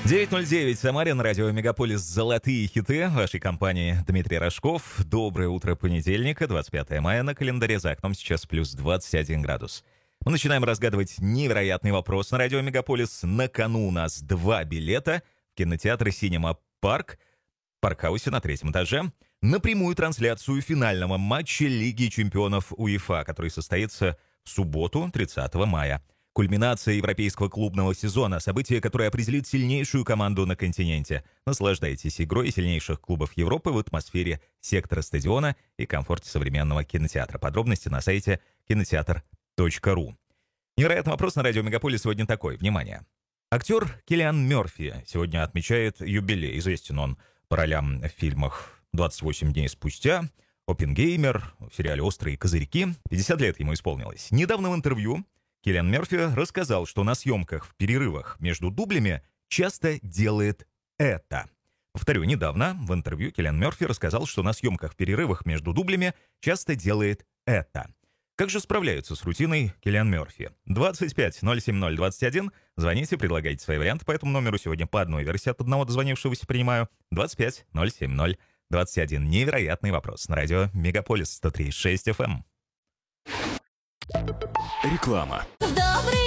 9:09, Самарин, радио «Мегаполис», золотые хиты вашей компании. Дмитрий Рожков. Доброе утро понедельника, 25 мая на календаре. За окном сейчас плюс 21 градус. Мы начинаем разгадывать невероятный вопрос на радио «Мегаполис». На кону у нас 2 билета в кинотеатр «Синема Парк», Паркхаусе на 3-м этаже, на прямую трансляцию финального матча Лиги чемпионов УЕФА, который состоится в субботу, 30 мая. Кульминация европейского клубного сезона, событие, которое определит сильнейшую команду на континенте. Наслаждайтесь игрой сильнейших клубов Европы в атмосфере сектора стадиона и комфорте современного кинотеатра. Подробности на сайте кинотеатр.ру. Невероятный вопрос на радио «Мегаполис» сегодня такой. Внимание. Актер Киллиан Мерфи сегодня отмечает юбилей. Известен он по ролям в фильмах «28 дней спустя», «Оппенгеймер», в сериале «Острые козырьки». 50 лет ему исполнилось. Недавно в интервью Киллиан Мерфи рассказал, что на съемках в перерывах между дублями часто делает это. Повторю, недавно в интервью Киллиан Мерфи рассказал, что на съемках в перерывах между дублями часто делает это. Как же справляются с рутиной Киллиан Мерфи? 25-070-21. Звоните, предлагайте свои варианты по этому номеру. Сегодня по одной версии от одного дозвонившегося принимаю. 25-070-21. Невероятный вопрос на радио «Мегаполис» 103.6 FM. Реклама. В